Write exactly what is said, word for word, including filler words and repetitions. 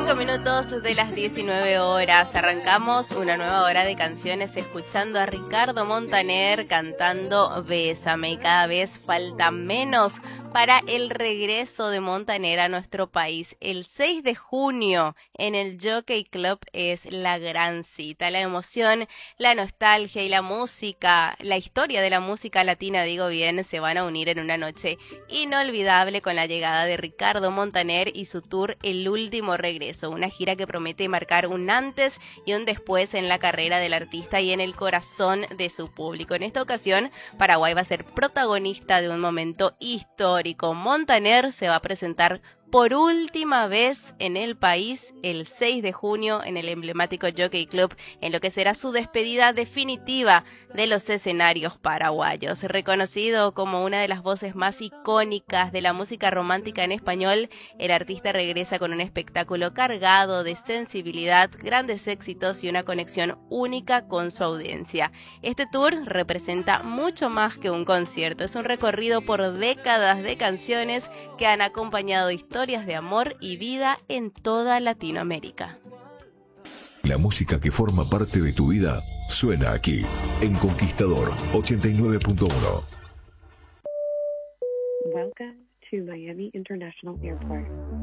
Cinco minutos de las diecinueve horas. Arrancamos una nueva hora de canciones escuchando a Ricardo Montaner cantando Bésame, y cada vez falta menos para el regreso de Montaner a nuestro país. El seis de junio en el Jockey Club es la gran cita. La emoción, la nostalgia y la música, la historia de la música latina, digo bien, se van a unir en una noche inolvidable con la llegada de Ricardo Montaner y su tour El Último Regreso, una gira que promete marcar un antes y un después en la carrera del artista y en el corazón de su público. En esta ocasión, Paraguay va a ser protagonista de un momento histórico. Montaner se va a presentar por última vez en el país el seis de junio en el emblemático Jockey Club, en lo que será su despedida definitiva de los escenarios paraguayos. Reconocido como una de las voces más icónicas de la música romántica en español, el artista regresa con un espectáculo cargado de sensibilidad, grandes éxitos y una conexión única con su audiencia. Este tour representa mucho más que un concierto, es un recorrido por décadas de canciones que han acompañado historias de amor y vida en toda Latinoamérica. La música que forma parte de tu vida suena aquí, en Conquistador ochenta y nueve punto uno. Welcome to Miami International Airport.